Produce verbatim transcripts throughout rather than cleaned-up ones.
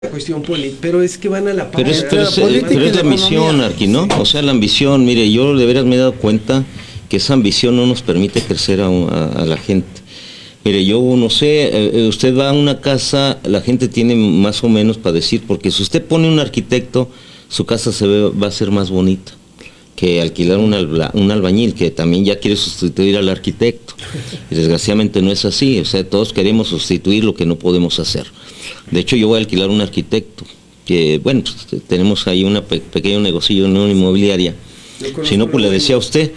cuestión política, pero es que van a la par. Pero es, pero es, pero es la ambición, Arqui, ¿no? O sea, la ambición, mire, yo de veras me he dado cuenta que esa ambición no nos permite crecer a, a, a la gente. Mire, yo no sé, eh, usted va a una casa, la gente tiene más o menos para decir, porque si usted pone un arquitecto, su casa se ve, va a ser más bonita que alquilar un, alba, un albañil, que también ya quiere sustituir al arquitecto. Y desgraciadamente no es así, o sea, todos queremos sustituir lo que no podemos hacer. De hecho, yo voy a alquilar un arquitecto, que bueno, pues, tenemos ahí un pe pequeño negocio en una inmobiliaria, si no, pues le decía a usted,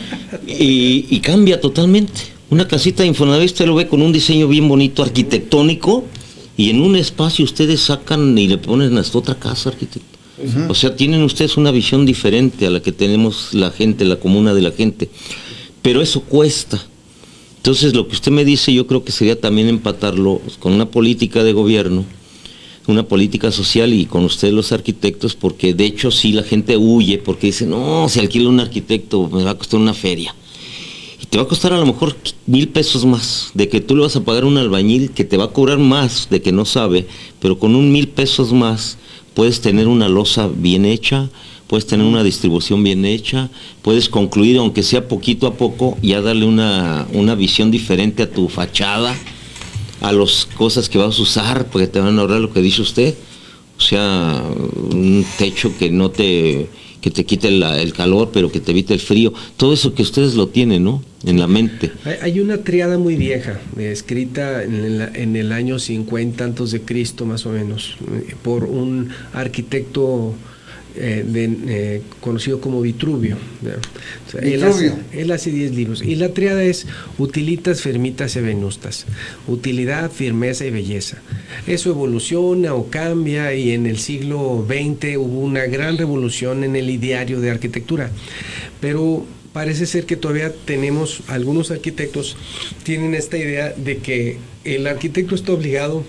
y, y cambia totalmente. Una casita de Infonavit, usted lo ve con un diseño bien bonito, arquitectónico, y en un espacio ustedes sacan y le ponen hasta otra casa, arquitecto. Uh-huh. O sea, tienen ustedes una visión diferente a la que tenemos la gente, la comuna de la gente, pero eso cuesta. Entonces, lo que usted me dice, yo creo que sería también empatarlo con una política de gobierno, una política social y con ustedes los arquitectos, porque de hecho sí la gente huye, porque dice, no, si alquilo un arquitecto me va a costar una feria. Y te va a costar a lo mejor mil pesos más, de que tú le vas a pagar a un albañil que te va a cobrar más, de que no sabe, pero con un mil pesos más puedes tener una losa bien hecha, puedes tener una distribución bien hecha, puedes concluir, aunque sea poquito a poco, ya darle una, una visión diferente a tu fachada, a las cosas que vas a usar, porque te van a ahorrar lo que dice usted, o sea, un techo que no te, que te quite la, el calor, pero que te evite el frío, todo eso que ustedes lo tienen, ¿no?, en la mente. Hay una triada muy vieja, escrita en el, en el año cincuenta antes de Cristo, más o menos, por un arquitecto Eh, de, eh, conocido como Vitruvio. O sea, Vitruvio. Él hace, él hace diez libros. Y la triada es utilitas, firmitas y venustas. Utilidad, firmeza y belleza. Eso evoluciona o cambia, y en el siglo veinte hubo una gran revolución en el ideario de arquitectura. Pero parece ser que todavía tenemos, algunos arquitectos tienen esta idea de que el arquitecto está obligado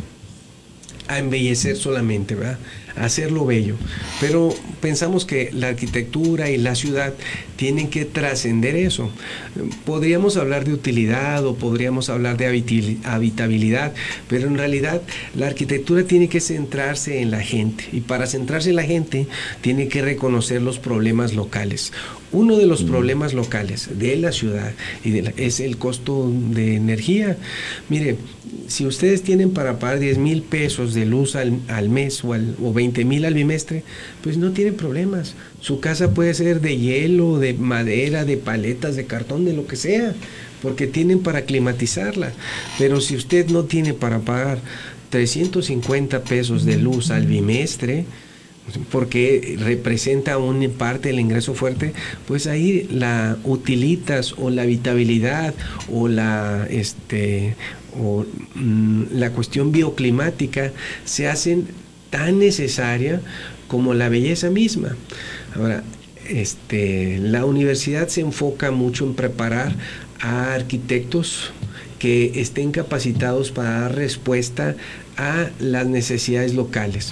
a embellecer solamente, ¿verdad?, a hacerlo bello, pero pensamos que la arquitectura y la ciudad tienen que trascender eso. Podríamos hablar de utilidad o podríamos hablar de habitabilidad, pero en realidad la arquitectura tiene que centrarse en la gente, y para centrarse en la gente tiene que reconocer los problemas locales. Uno de los problemas locales de la ciudad y de la, es el costo de energía. Mire, si ustedes tienen para pagar diez mil pesos de luz al, al mes o, al, o veinte mil al bimestre, pues no tienen problemas. Su casa puede ser de hielo, de madera, de paletas, de cartón, de lo que sea, porque tienen para climatizarla. Pero si usted no tiene para pagar trescientos cincuenta pesos de luz al bimestre, porque representa una parte del ingreso fuerte, pues ahí la utilitas o la habitabilidad o la este o mm, la cuestión bioclimática se hacen tan necesaria como la belleza misma. Ahora, este la universidad se enfoca mucho en preparar a arquitectos que estén capacitados para dar respuesta a las necesidades locales.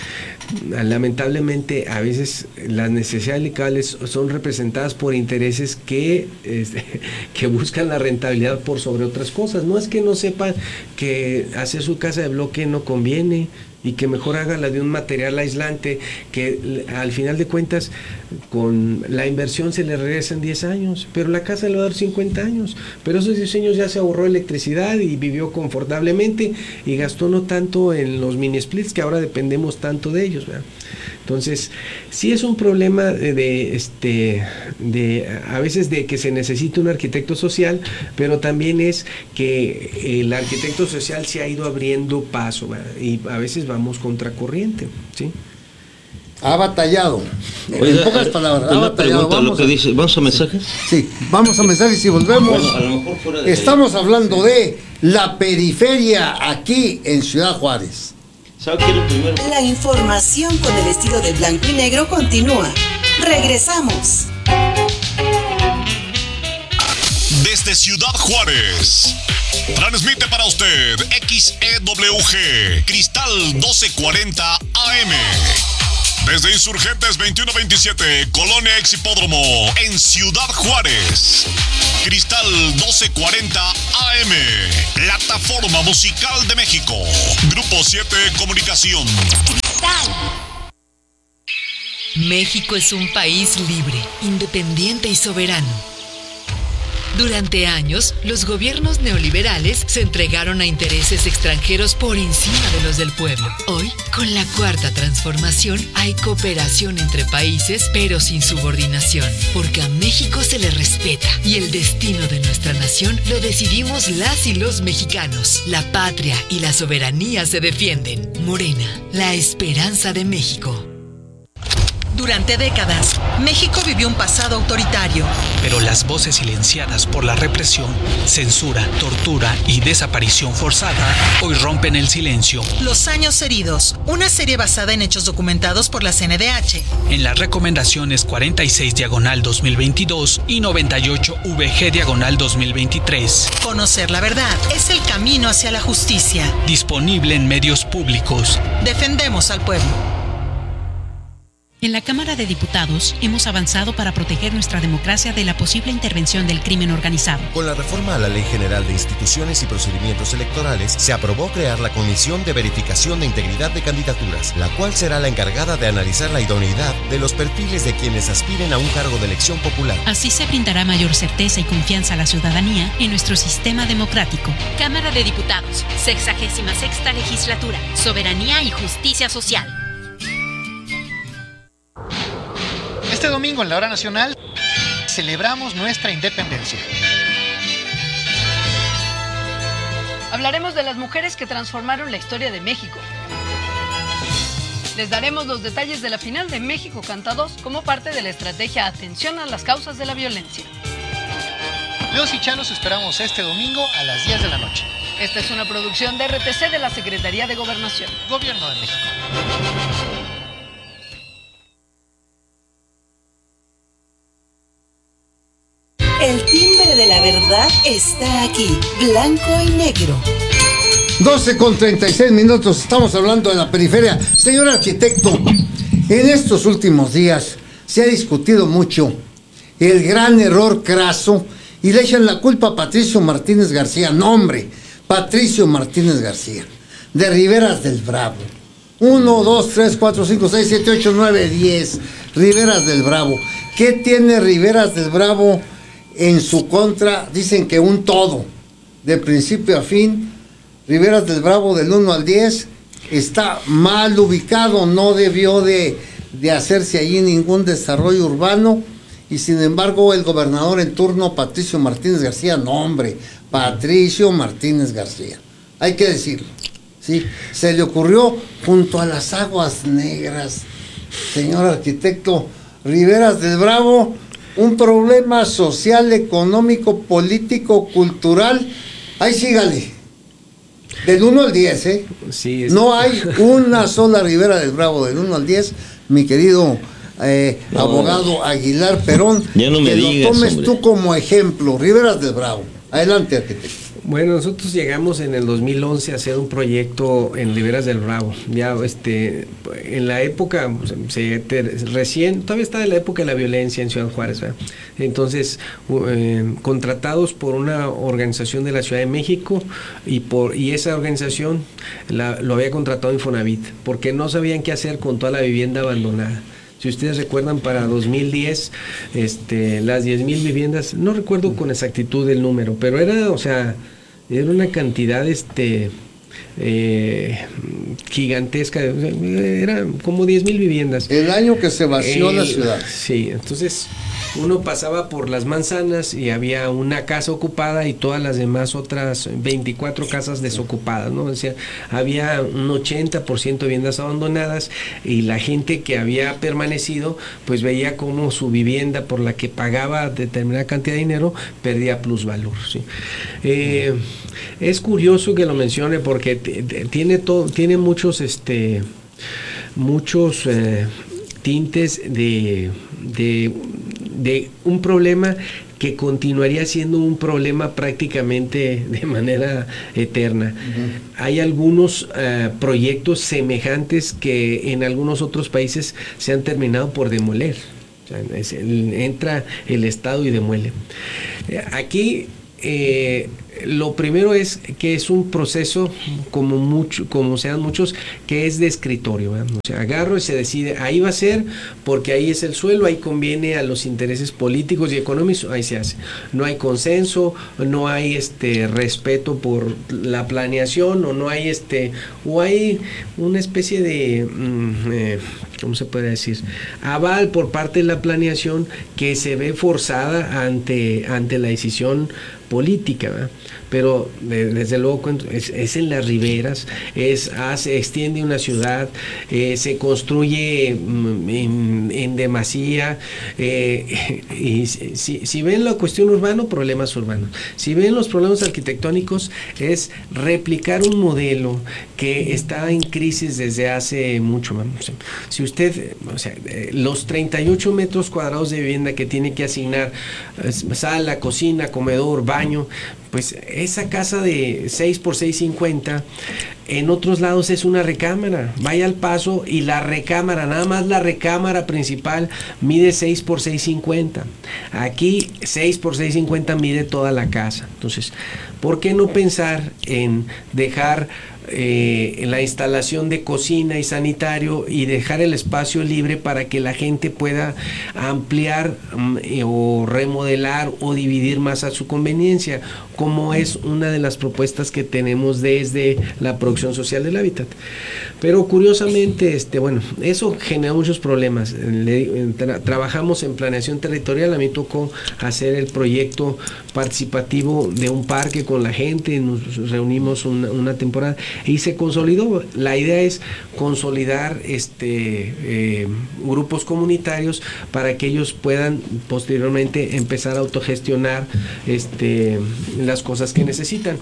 Lamentablemente, a veces las necesidades locales son representadas por intereses que, este, que buscan la rentabilidad por sobre otras cosas. No es que no sepan que hacer su casa de bloque no conviene, y que mejor haga la de un material aislante, que al final de cuentas con la inversión se le regresa en diez años, pero la casa le va a dar cincuenta años, pero esos diez años ya se ahorró electricidad y vivió confortablemente y gastó no tanto en los mini splits que ahora dependemos tanto de ellos, ¿verdad? Entonces, sí es un problema de, de, este, de a veces de que se necesita un arquitecto social, pero también es que el arquitecto social se ha ido abriendo paso, ¿verdad? Y a veces vamos contracorriente, ¿sí? Ha batallado. Oiga, en pocas palabras, una ha batallado. pregunta, Vamos lo que a, dice, ¿vamos a mensajes? Sí, vamos a mensajes y volvemos. Bueno, a lo mejor fuera de Estamos ahí. hablando sí. de la periferia aquí en Ciudad Juárez. ¿Sabe qué es lo primero? La información con el estilo de blanco y negro continúa. Regresamos. Desde Ciudad Juárez, transmite para usted X E W G Cristal doce cuarenta A M. Desde Insurgentes veintiuno veintisiete, Colonia Ex Hipódromo, en Ciudad Juárez. Cristal doce cuarenta A M, Plataforma Musical de México. Grupo siete Comunicación. Cristal. México es un país libre, independiente y soberano. Durante años, los gobiernos neoliberales se entregaron a intereses extranjeros por encima de los del pueblo. Hoy, con la cuarta transformación, hay cooperación entre países, pero sin subordinación, porque a México se le respeta y el destino de nuestra nación lo decidimos las y los mexicanos. La patria y la soberanía se defienden. Morena, la esperanza de México. Durante décadas, México vivió un pasado autoritario. Pero las voces silenciadas por la represión, censura, tortura y desaparición forzada hoy rompen el silencio. Los años heridos, una serie basada en hechos documentados por la C N D H. En las recomendaciones cuarenta y seis diagonal dos mil veintidós y noventa y ocho V G diagonal dos mil veintitrés. Conocer la verdad es el camino hacia la justicia. Disponible en medios públicos. Defendemos al pueblo. En la Cámara de Diputados hemos avanzado para proteger nuestra democracia de la posible intervención del crimen organizado. Con la reforma a la Ley General de Instituciones y Procedimientos Electorales, se aprobó crear la Comisión de Verificación de Integridad de Candidaturas, la cual será la encargada de analizar la idoneidad de los perfiles de quienes aspiren a un cargo de elección popular. Así se brindará mayor certeza y confianza a la ciudadanía en nuestro sistema democrático. Cámara de Diputados, sexagésima sexta legislatura, soberanía y justicia social. Este domingo en la Hora Nacional celebramos nuestra independencia. Hablaremos de las mujeres que transformaron la historia de México. Les daremos los detalles de la final de México Canta dos como parte de la estrategia Atención a las causas de la violencia. Leos y Chalos esperamos este domingo a las diez de la noche. Esta es una producción de R T C de la Secretaría de Gobernación. Gobierno de México. El timbre de la verdad está aquí, blanco y negro. doce con treinta y seis minutos, estamos hablando de la periferia. Señor arquitecto, en estos últimos días se ha discutido mucho el gran error craso y le echan la culpa a Patricio Martínez García. No, hombre, Patricio Martínez García, de Riberas del Bravo. uno, dos, tres, cuatro, cinco, seis, siete, ocho, nueve, diez. Riberas del Bravo. ¿Qué tiene Riberas del Bravo en su contra? Dicen que un todo, de principio a fin. Riberas del Bravo del uno al diez está mal ubicado, no debió de, de hacerse allí ningún desarrollo urbano, y sin embargo el gobernador en turno, Patricio Martínez García, no hombre, Patricio Martínez García, hay que decirlo, ¿sí? Se le ocurrió junto a las aguas negras, señor arquitecto, Riberas del Bravo, un problema social, económico, político, cultural. Ahí sígale. Del uno al diez, ¿eh? Sí, es... No hay una sola Ribera del Bravo del uno al diez, mi querido eh, no. abogado Aguilar Perón. Ya no me que digas, lo tomes hombre. tú como ejemplo. Riberas del Bravo. Adelante, arquitecto. Bueno, nosotros llegamos en el dos mil once a hacer un proyecto en Riberas del Bravo. Ya este, en la época, se, te, recién, todavía está en la época de la violencia en Ciudad Juárez, ¿verdad? Entonces, eh, contratados por una organización de la Ciudad de México y por y esa organización la, lo había contratado Infonavit, porque no sabían qué hacer con toda la vivienda abandonada. Si ustedes recuerdan, para dos mil diez, este, las diez mil viviendas, no recuerdo con exactitud el número, pero era, o sea, era una cantidad este, eh, gigantesca, era como diez mil viviendas. El año que se vació eh, la ciudad. Sí, entonces uno pasaba por las manzanas y había una casa ocupada y todas las demás otras veinticuatro casas desocupadas, ¿no? O sea, había un ochenta por ciento de viviendas abandonadas y la gente que había permanecido pues veía como su vivienda por la que pagaba determinada cantidad de dinero perdía plusvalor, ¿sí? Eh, es curioso que lo mencione porque t- t- tiene todo, tiene muchos este muchos eh, tintes de, de de un problema que continuaría siendo un problema prácticamente de manera eterna. Uh-huh. Hay algunos uh, proyectos semejantes que en algunos otros países se han terminado por demoler. O sea, es el, entra el Estado y demuele. Aquí eh, lo primero es que es un proceso, como mucho, como sean muchos, que es de escritorio, ¿verdad? O sea, agarro y se decide, ahí va a ser, porque ahí es el suelo, ahí conviene a los intereses políticos y económicos, ahí se hace. No hay consenso, no hay este respeto por la planeación, o no hay este, o hay una especie de, mm, eh, ¿cómo se puede decir? Aval por parte de la planeación que se ve forzada ante, ante la decisión política, ¿verdad? Pero de, desde luego es, es en las riberas, es hace, extiende una ciudad, eh, se construye en, en demasía, eh, y si, si ven la cuestión urbana, problemas urbanos. Si ven los problemas arquitectónicos, es replicar un modelo que está en crisis desde hace mucho. ¿no? O sea, si usted, o sea, los treinta y ocho metros cuadrados de vivienda que tiene que asignar, sala, cocina, comedor, baño, pues esa casa de seis por seis cincuenta en otros lados es una recámara. Vaya al Paso y la recámara, nada más la recámara principal mide seis por seis cincuenta. Aquí seis por seis cincuenta mide toda la casa. Entonces, ¿por qué no pensar en dejar eh, la instalación de cocina y sanitario y dejar el espacio libre para que la gente pueda ampliar eh, o remodelar o dividir más a su conveniencia, como es una de las propuestas que tenemos desde la producción social del hábitat? Pero curiosamente, este, bueno, eso genera muchos problemas. Le, tra, trabajamos en planeación territorial, a mí tocó hacer el proyecto participativo de un parque con la gente, nos reunimos una, una temporada y se consolidó. La idea es consolidar este eh, grupos comunitarios para que ellos puedan posteriormente empezar a autogestionar este las cosas que necesitan.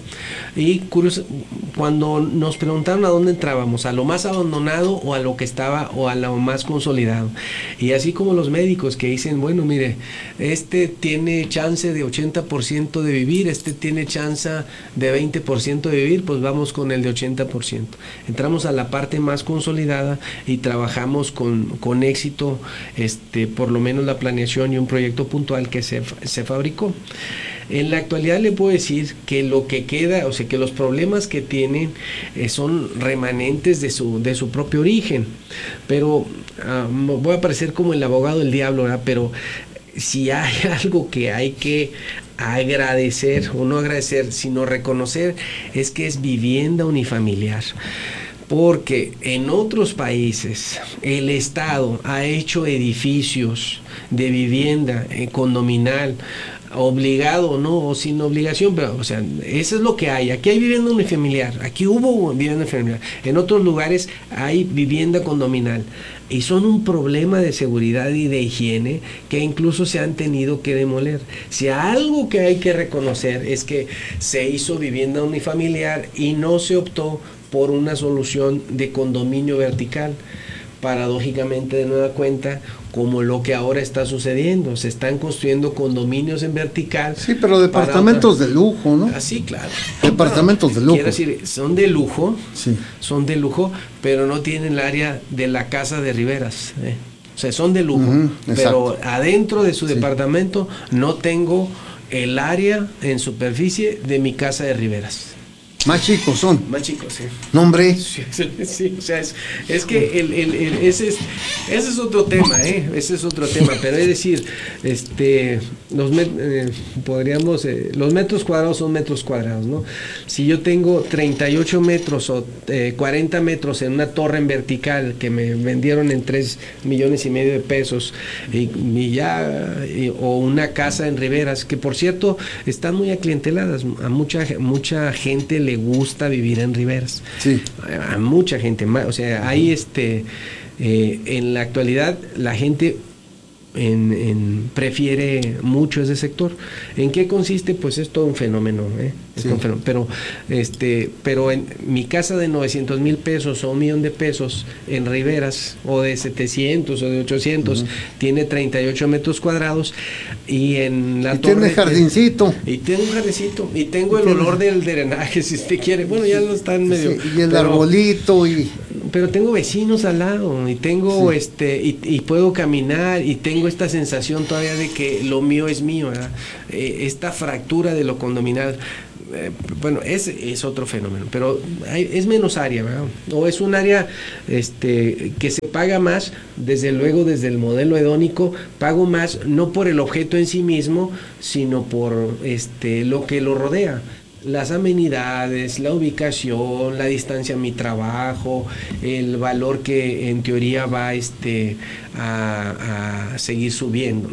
Y curioso, cuando nos preguntaron a dónde entrábamos, a lo más abandonado o a lo que estaba o a lo más consolidado, y así como los médicos que dicen, bueno, mire, este tiene chance de ochenta por ciento de vivir, este tiene chance de veinte por ciento de vivir, pues vamos con el de ochenta por ciento. Entramos a la parte más consolidada y trabajamos con, con éxito este, por lo menos la planeación y un proyecto puntual que se, se fabricó. En la actualidad le puedo decir que lo que queda, o sea, que los problemas que tienen eh, son remanentes de su, de su propio origen. Pero uh, voy a parecer como el abogado del diablo, ¿verdad? Pero si hay algo que hay que agradecer, o no agradecer, sino reconocer, es que es vivienda unifamiliar. Porque en otros países el Estado ha hecho edificios de vivienda eh, condominal, obligado, ¿no? O sin obligación, pero, o sea, eso es lo que hay. Aquí hay vivienda unifamiliar, aquí hubo vivienda unifamiliar. En otros lugares hay vivienda condominal. Y son un problema de seguridad y de higiene que incluso se han tenido que demoler. Si algo que hay que reconocer es que se hizo vivienda unifamiliar y no se optó por una solución de condominio vertical. Paradójicamente, de nueva cuenta, como lo que ahora está sucediendo, se están construyendo condominios en vertical. Sí, pero departamentos de lujo, ¿no? Así, claro. Departamentos de lujo. Quiero decir, son de lujo, sí. son de lujo, pero no tienen el área de la casa de Riveras. ¿eh? O sea, son de lujo, uh-huh, pero adentro de su sí. departamento no tengo el área en superficie de mi casa de Riveras. Más chicos son. Más chicos, sí. ¿Nombre? Sí, sí, o sea, es, es que el, el, el, ese, es, ese es otro tema, ¿eh? Ese es otro tema, pero es decir, este, los met, eh, podríamos, eh, los metros cuadrados son metros cuadrados, ¿no? Si yo tengo treinta y ocho metros o eh, cuarenta metros en una torre en vertical que me vendieron en tres millones y medio de pesos, y, y ya, y, o una casa en Riveras, que por cierto, están muy aclienteladas, a mucha, mucha gente le le gusta vivir en Riveras. Sí. A, a mucha gente, o sea, hay este, eh, en la actualidad la gente En, en, prefiere mucho ese sector. ¿En qué consiste? Pues es todo un fenómeno, ¿eh? Es sí. un fenómeno. Pero, este, pero en mi casa de novecientos mil pesos o un millón de pesos en Riberas, o de setecientos o de ochocientos, uh-huh. tiene treinta y ocho metros cuadrados, y en la y torre... tiene jardincito. Y tengo un jardincito, y tengo el olor del drenaje, si usted quiere. Bueno, ya lo están medio... Sí, y el pero, arbolito y... Pero tengo vecinos al lado, y tengo, sí. este, y, y puedo caminar, y tengo esta sensación todavía de que lo mío es mío, ¿verdad? Eh, esta fractura de lo condominal, eh, bueno, es, es otro fenómeno, pero hay, es menos área, ¿verdad? O es un área este, que se paga más, desde luego desde el modelo hedónico, pago más no por el objeto en sí mismo, sino por este, lo que lo rodea. Las amenidades, la ubicación, la distancia a mi trabajo, el valor que en teoría va este, a, a seguir subiendo, ¿no?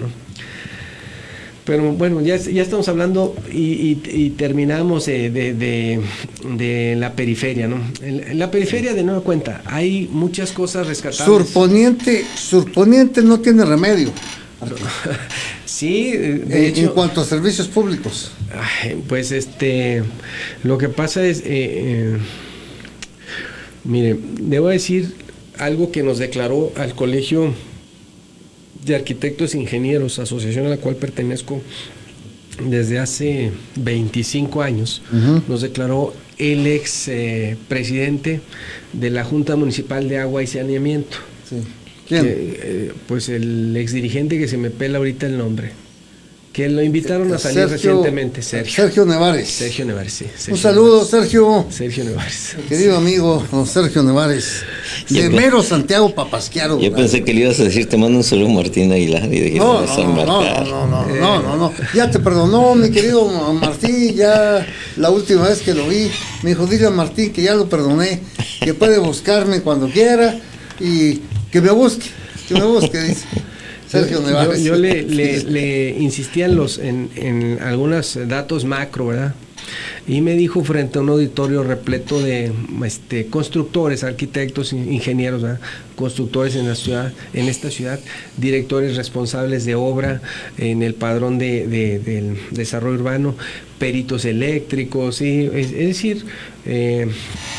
Pero bueno, ya, ya estamos hablando y, y, y terminamos de, de, de, de la periferia, ¿no? En, en la periferia, de nueva cuenta, hay muchas cosas rescatables. Surponiente, Surponiente no tiene remedio. Sí, de en, hecho, en cuanto a servicios públicos. Pues este, lo que pasa es, eh, eh, mire, debo decir algo que nos declaró al Colegio de Arquitectos e Ingenieros, asociación a la cual pertenezco desde hace veinticinco años, uh-huh. nos declaró el ex eh, presidente de la Junta Municipal de Agua y Saneamiento. Sí. ¿Quién? Que, eh, pues el ex dirigente que se me pela ahorita el nombre, que lo invitaron a salir Sergio, recientemente, Sergio. Sergio Nevares. Sergio Nevares, sí. Sergio Un saludo, Nevares. Sergio. Sergio Nevares. Querido amigo, don Sergio Nevares. De mero Santiago Papasquiaro. Yo pensé que le ibas a decir, te mando un saludo Martín Aguilar. Y dije, no, no, no, no, no, no, eh. no, no, no. Ya te perdonó, mi querido Martín, ya la última vez que lo vi, me dijo, dile a Martín que ya lo perdoné, que puede buscarme cuando quiera y que me busque, que me busque, dice. Sergio Nevares. Yo, yo le, le, le insistía en, los, en, en algunos datos macro, ¿verdad? Y me dijo frente a un auditorio repleto de este, constructores, arquitectos, ingenieros, ¿verdad? Constructores en la ciudad, en esta ciudad, directores responsables de obra en el padrón de, de, del desarrollo urbano, peritos eléctricos, ¿sí? es, es decir, eh,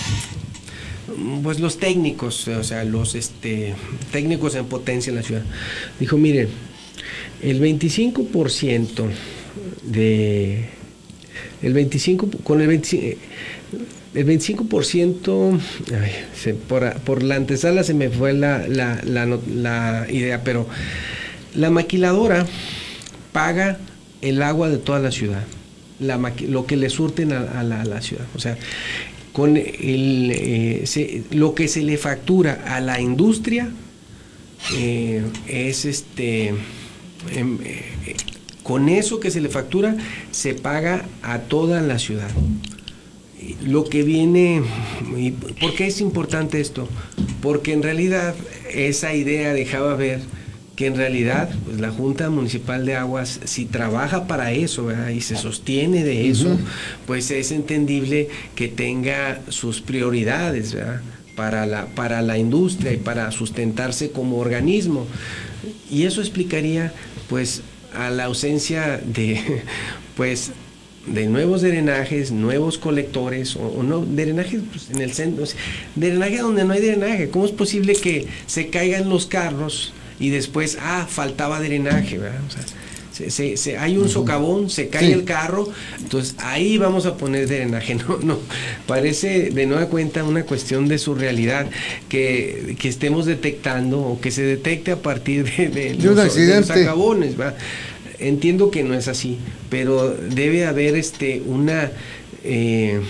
pues los técnicos, o sea, los este, técnicos en potencia en la ciudad. Dijo, mire, el veinticinco por ciento de el veinticinco con el veinticinco el veinticinco por ciento ay, se, por, por la antesala se me fue la, la, la, la idea, pero la maquiladora paga el agua de toda la ciudad, la maqui, lo que le surten a, a, la, a la ciudad, o sea, con el, eh, se, lo que se le factura a la industria eh, es este, eh, eh, con eso que se le factura se paga a toda la ciudad. Lo que viene, y ¿por qué es importante esto? Porque en realidad esa idea dejaba ver que en realidad pues, la Junta Municipal de Aguas, si trabaja para eso, ¿verdad? Y se sostiene de eso, uh-huh. pues es entendible que tenga sus prioridades, ¿verdad? Para la, para la industria y para sustentarse como organismo. Y eso explicaría pues a la ausencia de pues de nuevos drenajes, nuevos colectores, o, o no, drenajes pues, en el centro, drenaje donde no hay drenaje. ¿Cómo es posible que se caigan los carros y después, ah, faltaba drenaje, ¿verdad? O sea, se, se, se, hay un socavón, se cae sí. el carro, entonces ahí vamos a poner drenaje. No, no, parece de nueva cuenta una cuestión de surrealidad que, que estemos detectando o que se detecte a partir de, de, de, los, de los socavones, ¿verdad? Entiendo que no es así, pero debe haber este una eh,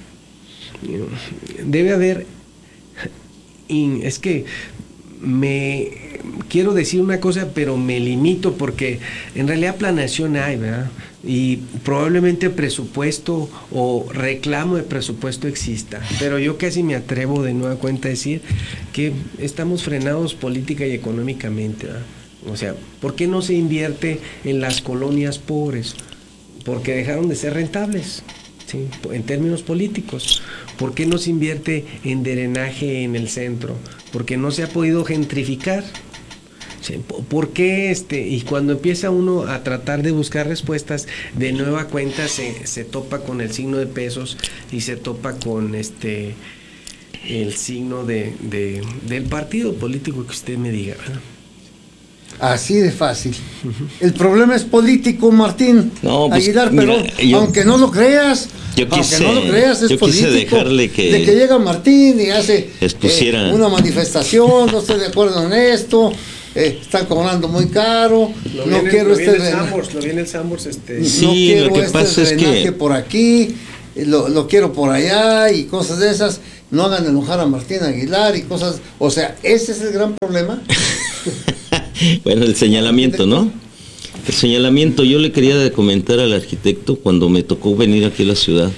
debe haber in, es que me quiero decir una cosa, pero me limito porque en realidad planeación hay, ¿verdad? Y probablemente presupuesto o reclamo de presupuesto exista, pero yo casi me atrevo de nueva cuenta a decir que estamos frenados política y económicamente, ¿verdad? O sea, ¿por qué no se invierte en las colonias pobres? Porque dejaron de ser rentables, ¿sí? En términos políticos. ¿Por qué no se invierte en drenaje en el centro? Porque no se ha podido gentrificar. Sí, ¿por qué? Este, y cuando empieza uno a tratar de buscar respuestas, de nueva cuenta se, se topa con el signo de pesos y se topa con este el signo de, de del partido político que usted me diga, ¿verdad? Así de fácil. El problema es político, Martín no, pues, Aguilar, pero mira, yo, aunque no lo creas, yo quise, aunque no lo creas, es yo quise político. Dejarle que de que llega Martín y hace expusiera. eh, una manifestación, no estoy de acuerdo en esto, eh, están cobrando muy caro, lo no viene, quiero lo este viene el drenaje, Sambors, lo viene el Sambors, este. Sí, no quiero lo que este pasa drenaje es que por aquí, lo, lo quiero por allá y cosas de esas. No hagan enojar a Martín Aguilar y cosas, o sea, ese es el gran problema. Bueno, el señalamiento, ¿no? El señalamiento, yo le quería comentar al arquitecto cuando me tocó venir aquí a la ciudad.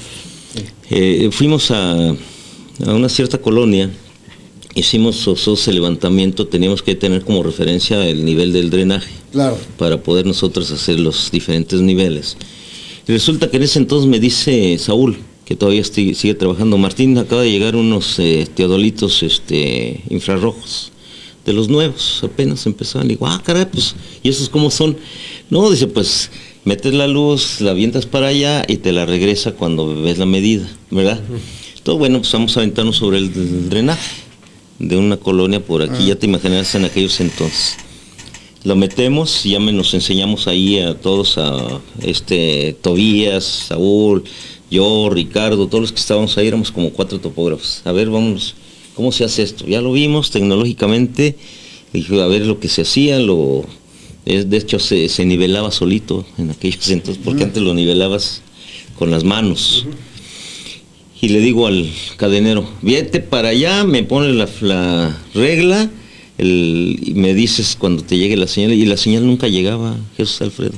Eh, fuimos a, a una cierta colonia, hicimos ese levantamiento, teníamos que tener como referencia el nivel del drenaje. Claro. Para poder nosotros hacer los diferentes niveles. Y resulta que en ese entonces me dice Saúl, que todavía estoy, sigue trabajando, Martín, acaba de llegar unos eh, teodolitos este, infrarrojos. De los nuevos, apenas empezaban, y digo, ah, caray, pues, ¿y esos cómo son? No, dice, pues, metes la luz, la avientas para allá y te la regresa cuando ves la medida, ¿verdad? Uh-huh. Entonces, bueno, pues vamos a aventarnos sobre el, el drenaje de una colonia por aquí, uh-huh. Ya te imaginarás en aquellos entonces. Lo metemos y ya me nos enseñamos ahí a todos, a este Tobías, Saúl, yo, Ricardo, todos los que estábamos ahí, éramos como cuatro topógrafos. A ver, vamos... ¿Cómo se hace esto? Ya lo vimos tecnológicamente, dije, a ver lo que se hacía, lo de hecho se, se nivelaba solito en aquellos entonces, porque uh-huh. Antes lo nivelabas con las manos. Uh-huh. Y le digo al cadenero, vete para allá, me pone la, la regla, el, y me dices cuando te llegue la señal, y la señal nunca llegaba, Jesús Alfredo,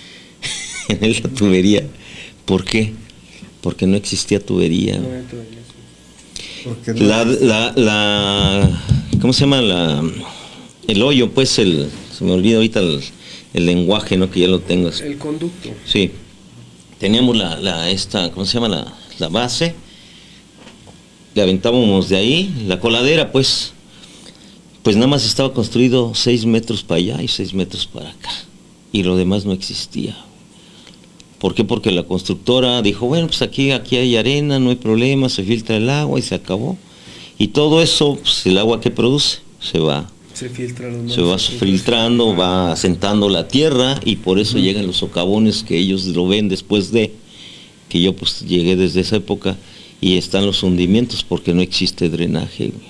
en la tubería. ¿Por qué? Porque no existía tubería. No hay tubería. No la, la, la, ¿cómo se llama? La, el hoyo, pues, el, se me olvida ahorita el, el lenguaje, ¿no? Que ya lo tengo. El conducto. Sí. Teníamos la, la, esta, ¿cómo se llama? La, la base, le aventábamos de ahí, la coladera, pues, pues nada más estaba construido seis metros para allá y seis metros para acá, y lo demás no existía. ¿Por qué? Porque la constructora dijo, bueno, pues aquí, aquí hay arena, no hay problema, se filtra el agua y se acabó. Y todo eso, pues el agua que produce, se va, se, filtra los se va se filtrando, filtra. va asentando la tierra, y por eso uh-huh. Llegan los socavones que ellos lo ven después de, que yo pues llegué desde esa época, y están los hundimientos porque no existe drenaje. Uh-huh.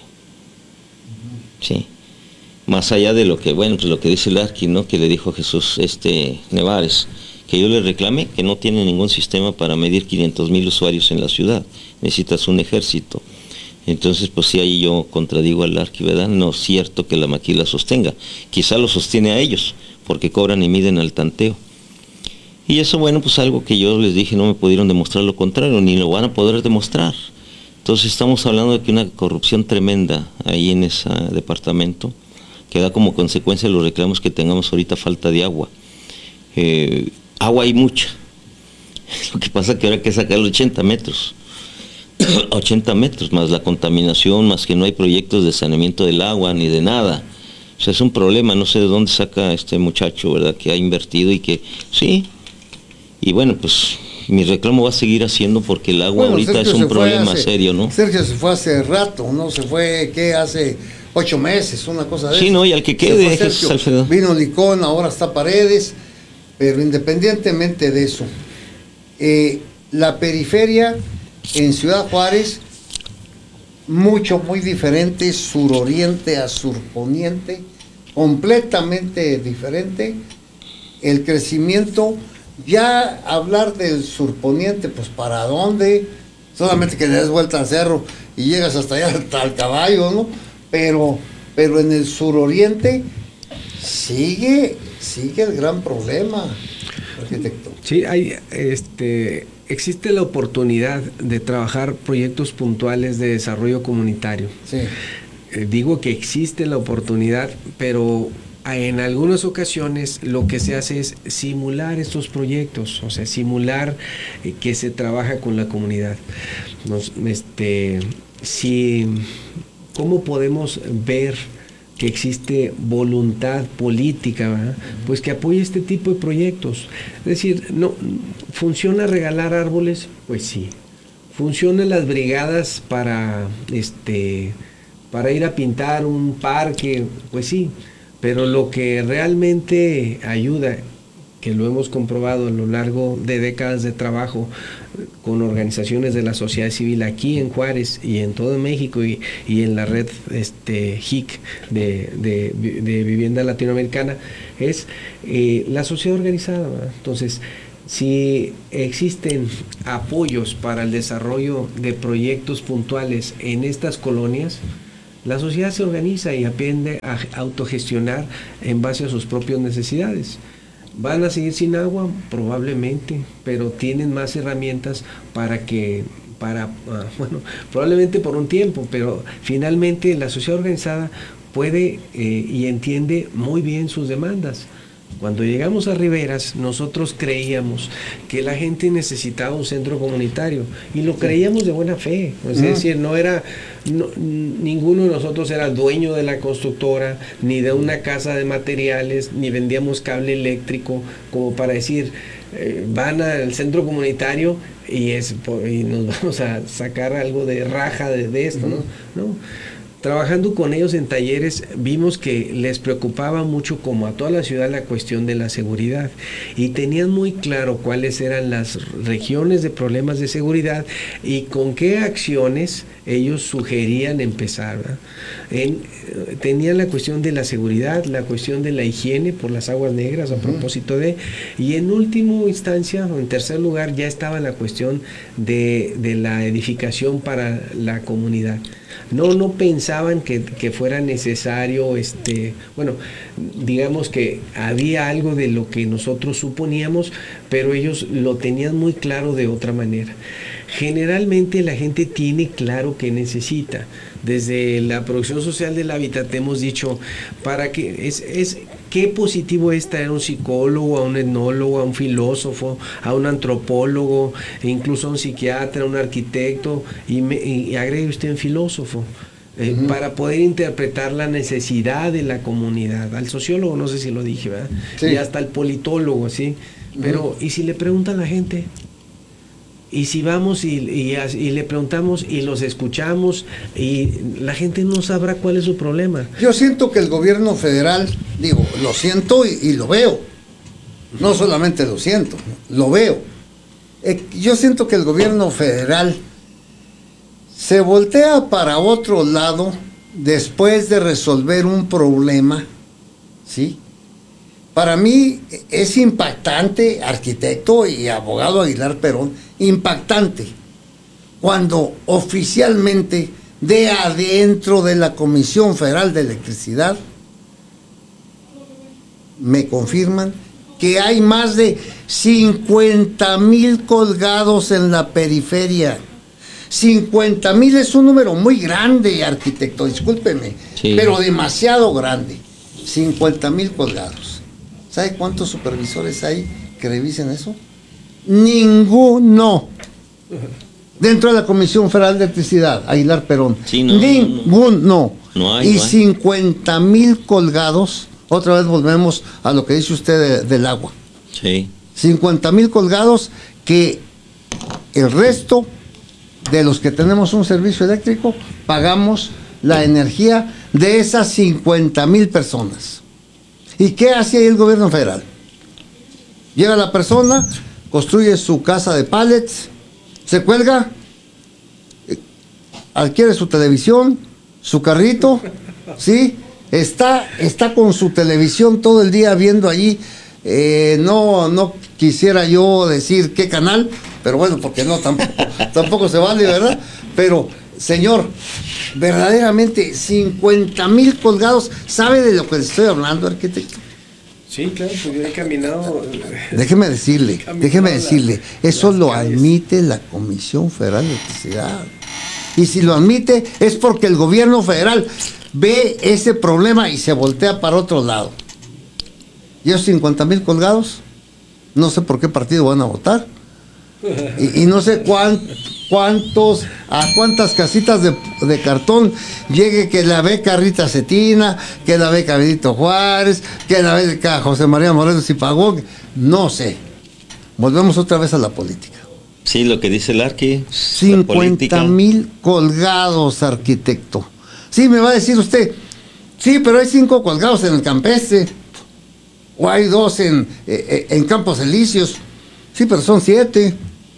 Sí. Más allá de lo que, bueno, pues lo que dice el Arqui, ¿no? Que le dijo Jesús este Nevares, que yo le reclame que no tiene ningún sistema para medir quinientos mil usuarios en la ciudad, necesitas un ejército. Entonces, pues sí, ahí yo contradigo al Arqui, ¿verdad? No es cierto que la maquila sostenga, quizá lo sostiene a ellos, porque cobran y miden al tanteo. Y eso, bueno, pues algo que yo les dije, no me pudieron demostrar lo contrario, ni lo van a poder demostrar. Entonces estamos hablando de que una corrupción tremenda ahí en ese departamento, que da como consecuencia los reclamos que tengamos ahorita falta de agua. Eh, Agua hay mucha, lo que pasa es que ahora hay que sacar los ochenta metros, ochenta metros, más la contaminación, más que no hay proyectos de saneamiento del agua ni de nada. O sea, es un problema, no sé de dónde saca este muchacho, ¿verdad?, que ha invertido y que, sí, y bueno, pues mi reclamo va a seguir haciendo porque el agua bueno, ahorita Sergio es un problema hace, serio, ¿no? Sergio se fue hace rato, ¿no? Se fue, ¿qué? Hace ocho meses, una cosa de Sí, eso. no, y al que quede, Jesús Alfredo. Vino Licón, ahora está Paredes. Pero independientemente de eso, eh, la periferia en Ciudad Juárez, mucho, muy diferente, suroriente a surponiente, completamente diferente. El crecimiento, ya hablar del surponiente, pues ¿para dónde? Solamente que le des vuelta al cerro y llegas hasta allá, hasta el caballo, ¿no? Pero, pero en el suroriente sigue... Sigue el gran problema, arquitecto. Sí, hay, este, existe la oportunidad de trabajar proyectos puntuales de desarrollo comunitario. Sí. Eh, digo que existe la oportunidad, pero en algunas ocasiones lo que se hace es simular estos proyectos, o sea, simular eh, que se trabaja con la comunidad. Nos, este, si, ¿cómo podemos ver que existe voluntad política, ¿verdad? Pues que apoye este tipo de proyectos. Es decir, no funciona regalar árboles, pues sí. Funcionan las brigadas para este para ir a pintar un parque, pues sí. Pero lo que realmente ayuda, que lo hemos comprobado a lo largo de décadas de trabajo con organizaciones de la sociedad civil aquí en Juárez y en todo México y, y en la red este, H I C de, de, de vivienda latinoamericana, es eh, la sociedad organizada, ¿verdad? Entonces, si existen apoyos para el desarrollo de proyectos puntuales en estas colonias, la sociedad se organiza y aprende a autogestionar en base a sus propias necesidades. ¿Van a seguir sin agua? Probablemente, pero tienen más herramientas para que, para, uh, bueno, probablemente por un tiempo, pero finalmente la sociedad organizada puede eh, y entiende muy bien sus demandas. Cuando llegamos a Riberas, nosotros creíamos que la gente necesitaba un centro comunitario y lo creíamos de buena fe. Es uh-huh. decir, no era, no, ninguno de nosotros era dueño de la constructora, ni de una casa de materiales, ni vendíamos cable eléctrico, como para decir, eh, van al centro comunitario y, es, y nos vamos a sacar algo de raja de, de esto, uh-huh. ¿no? ¿no? Trabajando con ellos en talleres, vimos que les preocupaba mucho, como a toda la ciudad, la cuestión de la seguridad, y tenían muy claro cuáles eran las regiones de problemas de seguridad y con qué acciones ellos sugerían empezar, ¿verdad? En, tenían la cuestión de la seguridad, la cuestión de la higiene por las aguas negras, a uh-huh. propósito de, y en última instancia, o en tercer lugar, ya estaba la cuestión de, de la edificación para la comunidad. No, no pensaban que, que fuera necesario, este, bueno, digamos que había algo de lo que nosotros suponíamos, pero ellos lo tenían muy claro de otra manera. Generalmente la gente tiene claro qué necesita. Desde la producción social del hábitat hemos dicho, para que es, es qué positivo es traer a un psicólogo, a un etnólogo, a un filósofo, a un antropólogo, e incluso a un psiquiatra, a un arquitecto, y, me, y agregue usted un filósofo. Eh, uh-huh. Para poder interpretar la necesidad de la comunidad. Al sociólogo, no sé si lo dije, ¿verdad? Sí. Y hasta al politólogo, ¿sí? Pero, uh-huh. ¿y si le preguntan a la gente? Y si vamos y, y, y le preguntamos y los escuchamos, y la gente no sabrá cuál es su problema. Yo siento que el gobierno federal, digo, lo siento y, y lo veo. No solamente lo siento, lo veo. Eh, yo siento que el gobierno federal se voltea para otro lado después de resolver un problema, ¿sí? Para mí es impactante, arquitecto y abogado Aguilar Perón, impactante, cuando oficialmente de adentro de la Comisión Federal de Electricidad me confirman que hay más de cincuenta mil colgados en la periferia. cincuenta mil es un número muy grande, arquitecto, discúlpeme, sí. pero demasiado grande. cincuenta mil colgados. ¿Sabe cuántos supervisores hay que revisen eso? Ninguno. Dentro de la Comisión Federal de Electricidad, Aguilar Perón. Sí, no, Ninguno. No, no hay, y no hay. cincuenta mil colgados. Otra vez volvemos a lo que dice usted de, del agua. Sí. cincuenta mil colgados, que el resto de los que tenemos un servicio eléctrico pagamos la energía de esas cincuenta mil personas. ¿Y qué hace ahí el gobierno federal? Llega la persona, construye su casa de pallets, se cuelga, adquiere su televisión, su carrito, ¿sí? Está, está con su televisión todo el día viendo allí, eh, no, no quisiera yo decir qué canal, pero bueno, porque no, tampoco, tampoco se vale, ¿verdad? Pero, señor, verdaderamente cincuenta mil colgados, ¿sabe de lo que le estoy hablando, arquitecto? Sí, claro, pues yo he caminado. Déjeme decirle, caminado déjeme decirle, la, eso lo calles. Admite la Comisión Federal de Electricidad. Y si lo admite es porque el gobierno federal ve ese problema y se voltea para otro lado. Y esos cincuenta mil colgados, no sé por qué partido van a votar, Y, y no sé cuán, cuántos, a cuántas casitas de, de cartón llegue que la beca Rita Cetina, que la beca Benito Juárez, que la beca José María Morelos y Pagó, no sé. Volvemos otra vez a la política. Sí, lo que dice el Arqui. cincuenta mil colgados, arquitecto. Sí, me va a decir usted, sí, pero hay cinco colgados en el Campestre, o hay dos en, eh, en Campos Elíseos. Sí, pero son siete.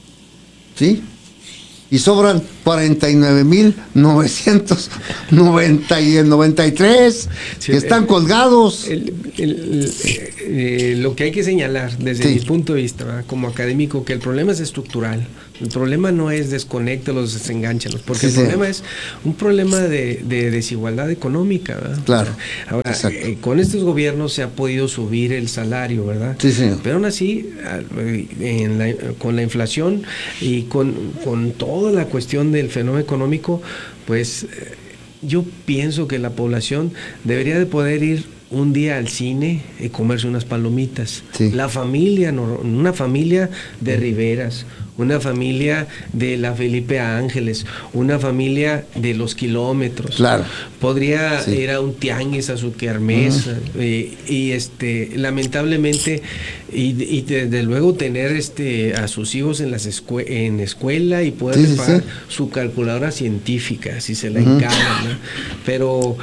¿Sí? Y sobran cuarenta y nueve mil novecientos noventa y tres sí, que están el, colgados. El, el, el, eh, lo que hay que señalar desde sí. mi punto de vista, ¿verdad? Como académico, que el problema es estructural. El problema no es desconéctalos, desenganchalos, porque sí, el problema sí. es un problema de, de desigualdad económica, ¿verdad? Claro. Ahora, eh, con estos gobiernos se ha podido subir el salario, ¿verdad? Sí, sí. Pero aún así, en la, con la inflación y con, con toda la cuestión del fenómeno económico, pues yo pienso que la población debería de poder ir un día al cine y comerse unas palomitas. Sí. La familia, una familia de Riveras, una familia de la Felipe Ángeles, una familia de los kilómetros. Claro. Podría sí. ir a un tianguis, a su kermés, uh-huh. y, y este, lamentablemente, y, y desde luego tener este a sus hijos en las escue- en escuela y poder sí, pagar sí. su calculadora científica, si se la uh-huh. encargan, ¿no? Pero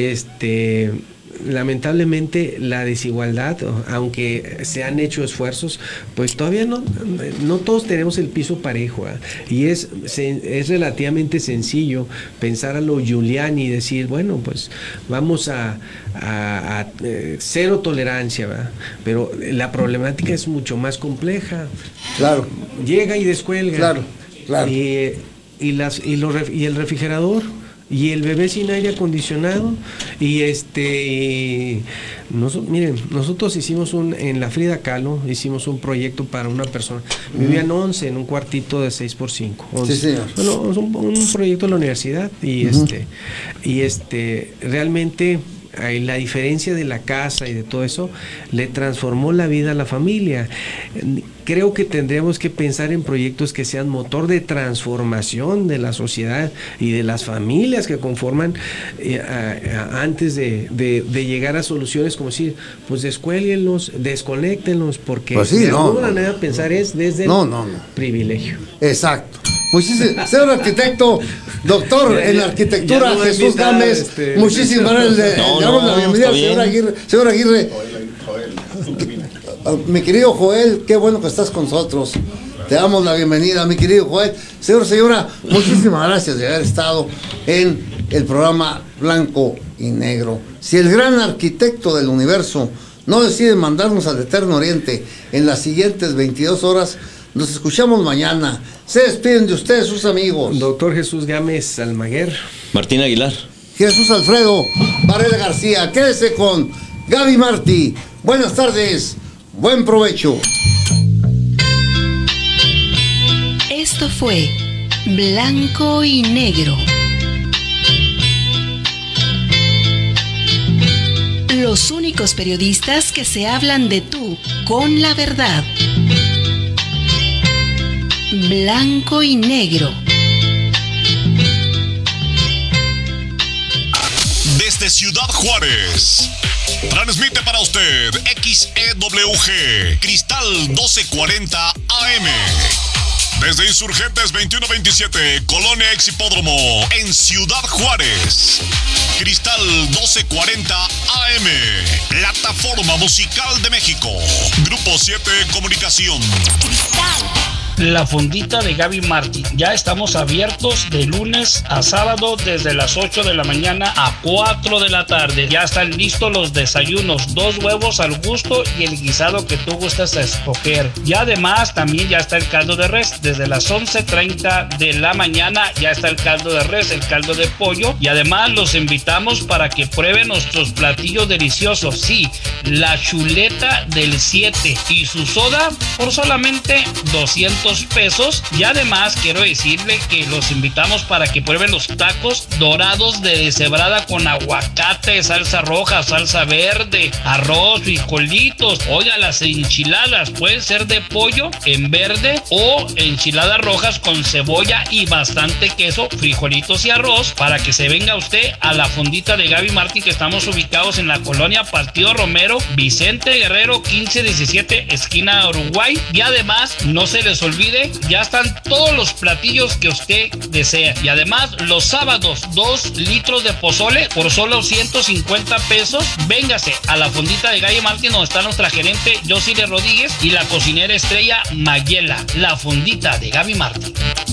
este lamentablemente la desigualdad, aunque se han hecho esfuerzos, pues todavía no, no todos tenemos el piso parejo, ¿eh? Y es, se, es relativamente sencillo pensar a lo Giuliani y decir, bueno, pues vamos a, a, a eh, cero tolerancia, ¿verdad? Pero la problemática es mucho más compleja. Claro. Llega y descuelga. Claro, claro. Y, y, las, y, los, y el refrigerador. Y el bebé sin aire acondicionado y este y nos, miren, nosotros hicimos un en la Frida Kahlo hicimos un proyecto para una persona, uh-huh. vivían once en un cuartito de seis por cinco, once. Sí, señor. Bueno, es un, un proyecto de la universidad y uh-huh. este y este realmente la diferencia de la casa y de todo eso le transformó la vida a la familia. Creo que tendríamos que pensar en proyectos que sean motor de transformación de la sociedad y de las familias que conforman eh, a, a, antes de, de, de llegar a soluciones como decir, pues descuélguenlos, desconéctenlos, porque pues sí, de no, alguna no, manera no. pensar es desde no, el no, no. privilegio. Exacto. Muchísimas, señor arquitecto, doctor ya, en arquitectura, no Jesús invitar, Gámez, este, muchísimas gracias. Le no, damos no, la bienvenida al señor Aguirre. Señor Aguirre, Joel, Joel. Mi querido Joel, qué bueno que estás con nosotros. Te damos la bienvenida, mi querido Joel. Señor, señora, muchísimas gracias de haber estado en el programa Blanco y Negro. Si el gran arquitecto del universo no decide mandarnos al Eterno Oriente en las siguientes veintidós horas, nos escuchamos mañana. Se despiden de ustedes sus amigos. Doctor Jesús Gámez Almaguer. Martín Aguilar. Jesús Alfredo Varela García. Quédese con Gaby Martí. Buenas tardes. Buen provecho. Esto fue Blanco y Negro. Los únicos periodistas que se hablan de tú con la verdad. Blanco y Negro. Desde Ciudad Juárez, transmite para usted X E W G, Cristal doce cuarenta A M. Desde Insurgentes veintiuno veintisiete, Colonia Exhipódromo, en Ciudad Juárez. Cristal doce cuarenta A M, Plataforma Musical de México. Grupo siete Comunicación. Cristal. La fondita de Gaby Martí. Ya estamos abiertos de lunes a sábado desde las ocho de la mañana a cuatro de la tarde. Ya están listos los desayunos, dos huevos al gusto y el guisado que tú gustas escoger. Y además también ya está el caldo de res. Desde las once treinta de la mañana ya está el caldo de res, el caldo de pollo. Y además los invitamos para que prueben nuestros platillos deliciosos. Sí, la chuleta del siete y su soda por solamente doscientos doscientos pesos. Y además quiero decirle que los invitamos para que prueben los tacos dorados de deshebrada con aguacate, salsa roja, salsa verde, arroz, frijolitos. Oiga, las enchiladas pueden ser de pollo en verde o enchiladas rojas con cebolla y bastante queso, frijolitos y arroz, para que se venga usted a la fondita de Gaby Martín, que estamos ubicados en la colonia Partido Romero, Vicente Guerrero quince diecisiete, esquina Uruguay. Y además no se les olvide, ya están todos los platillos que usted desea. Y además los sábados, dos litros de pozole por solo ciento cincuenta pesos. Véngase a la fondita de Gaby Martín, donde está nuestra gerente Josile Rodríguez y la cocinera estrella Mayela. La fondita de Gaby Martín.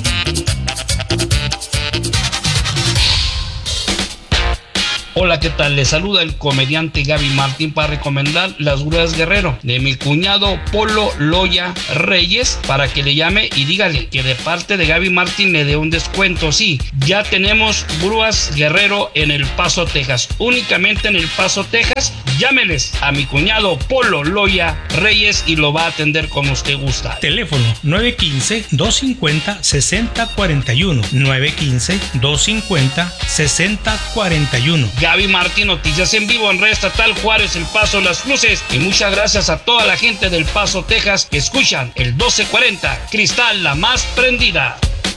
Hola, ¿qué tal? Les saluda el comediante Gaby Martín para recomendar las grúas Guerrero de mi cuñado Polo Loya Reyes, para que le llame y dígale que de parte de Gaby Martín le dé un descuento. Sí, ya tenemos grúas Guerrero en El Paso, Texas. Únicamente en El Paso, Texas. Llámeles a mi cuñado Polo Loya Reyes y lo va a atender como usted gusta. Teléfono nueve uno cinco, dos cinco cero, seis cero cuatro uno. nueve uno cinco, dos cinco cero, seis cero cuatro uno. Gaby Martín, noticias en vivo en Red Estatal Juárez, El Paso, Las Cruces. Y muchas gracias a toda la gente del Paso, Texas, que escuchan el doce cuarenta, Cristal, la más prendida.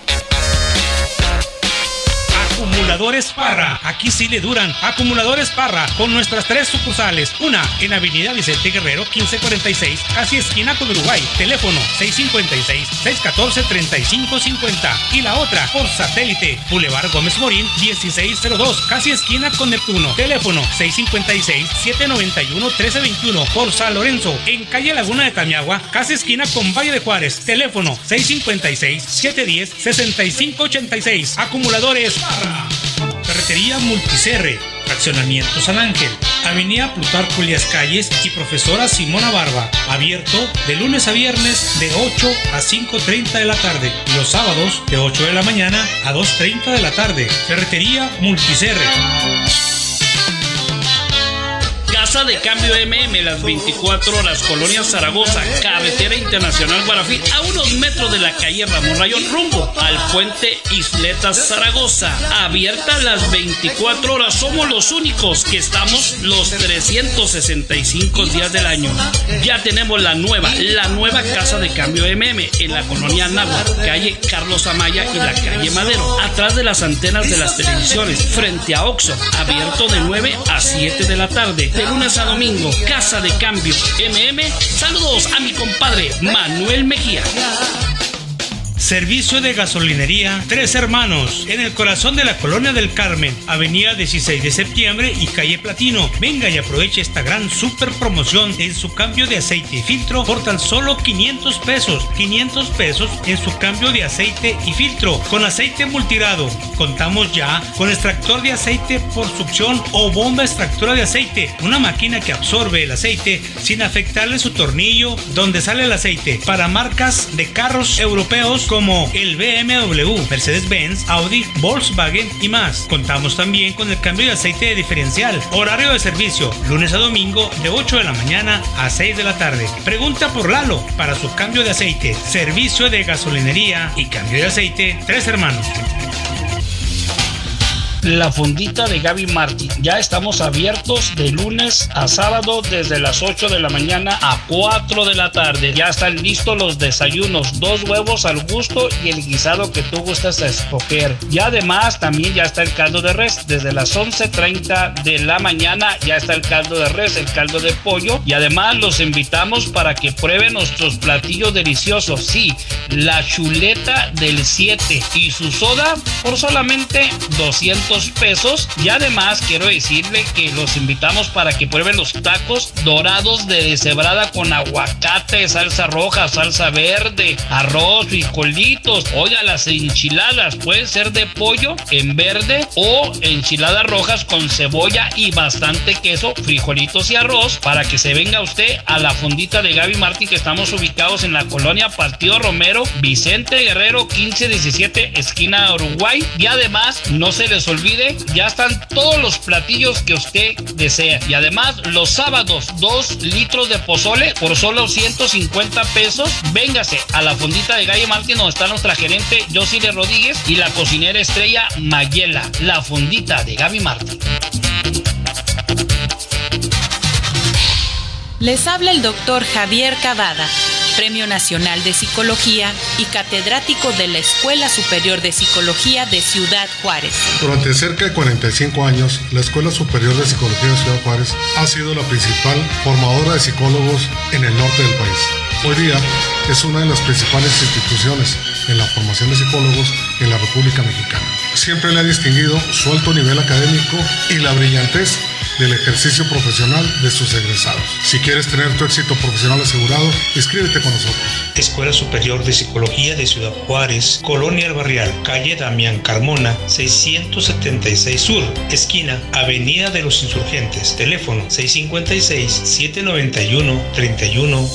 Acumuladores Parra, aquí sí le duran. Acumuladores Parra, con nuestras tres sucursales. Una en Avenida Vicente Guerrero quince cuarenta y seis, casi esquina con Uruguay. Teléfono seis cinco seis, seis uno cuatro, tres cinco cinco cero. Y la otra por satélite, Boulevard Gómez Morín dieciséis cero dos, casi esquina con Neptuno. Teléfono seis cinco seis, siete nueve uno, uno tres dos uno. Por San Lorenzo, en calle Laguna de Tamiagua, casi esquina con Valle de Juárez. Teléfono seis cinco seis, siete uno cero, seis cinco ocho seis. Acumuladores Parra. Ferretería Multicerre, Fraccionamiento San Ángel, Avenida Plutarco Elías Calles y Profesora Simona Barba. Abierto de lunes a viernes de ocho a cinco treinta de la tarde. Y los sábados de ocho de la mañana a dos treinta de la tarde. Ferretería Multicerre. Casa de Cambio M M, las veinticuatro horas, Colonia Zaragoza, Carretera Internacional Guarafí, a unos metros de la calle Ramón Rayón, rumbo al puente Isletas Zaragoza. Abierta las veinticuatro horas, somos los únicos que estamos los trescientos sesenta y cinco días del año. Ya tenemos la nueva, la nueva Casa de Cambio M M en la colonia Náhuatl, calle Carlos Amaya y la calle Madero, atrás de las antenas de las televisiones, frente a Oxxo. Abierto de nueve a siete de la tarde. De lunes a domingo, Casa de Cambio M M. Saludos a mi compadre Manuel Mejía. Servicio de gasolinería Tres Hermanos, en el corazón de la Colonia del Carmen, Avenida dieciséis de septiembre y calle Platino. Venga y aproveche esta gran super promoción en su cambio de aceite y filtro por tan solo quinientos pesos. quinientos pesos en su cambio de aceite y filtro con aceite multigrado. Contamos ya con extractor de aceite por succión o bomba extractora de aceite, una máquina que absorbe el aceite sin afectarle su tornillo donde sale el aceite, para marcas de carros europeos como el B M W, Mercedes-Benz, Audi, Volkswagen y más. Contamos también con el cambio de aceite de diferencial. Horario de servicio, lunes a domingo de ocho de la mañana a seis de la tarde. Pregunta por Lalo para su cambio de aceite. Servicio de gasolinería y cambio de aceite Tres Hermanos. La fondita de Gaby Martín. Ya estamos abiertos de lunes a sábado desde las ocho de la mañana a cuatro de la tarde. Ya están listos los desayunos, dos huevos al gusto y el guisado que tú gustas a escoger. Y además también ya está el caldo de res. Desde las once treinta de la mañana ya está el caldo de res, el caldo de pollo. Y además los invitamos para que prueben nuestros platillos deliciosos. Sí, la chuleta del siete y su soda por solamente doscientos pesos. Y además quiero decirle que los invitamos para que prueben los tacos dorados de deshebrada con aguacate, salsa roja, salsa verde, arroz, frijolitos. Oiga, las enchiladas pueden ser de pollo en verde o enchiladas rojas con cebolla y bastante queso, frijolitos y arroz, para que se venga usted a la fondita de Gaby Martín, que estamos ubicados en la colonia Partido Romero, Vicente Guerrero quince diecisiete, esquina Uruguay. Y además no se les olvide olvide, ya están todos los platillos que usted desea. Y además, los sábados, dos litros de pozole por solo ciento cincuenta pesos. Véngase a la fondita de Gaby Martín, donde está nuestra gerente Josile Rodríguez y la cocinera estrella Mayela. La fondita de Gaby Martín. Les habla el doctor Javier Cavada, Premio Nacional de Psicología y catedrático de la Escuela Superior de Psicología de Ciudad Juárez. Durante cerca de cuarenta y cinco años, la Escuela Superior de Psicología de Ciudad Juárez ha sido la principal formadora de psicólogos en el norte del país. Hoy día es una de las principales instituciones en la formación de psicólogos en la República Mexicana. Siempre le ha distinguido su alto nivel académico y la brillantez del ejercicio profesional de sus egresados. Si quieres tener tu éxito profesional asegurado, inscríbete con nosotros. Escuela Superior de Psicología de Ciudad Juárez, Colonia El Barrial, calle Damián Carmona, seiscientos setenta y seis Sur, esquina Avenida de los Insurgentes, teléfono seis cinco seis, siete nueve uno, tres uno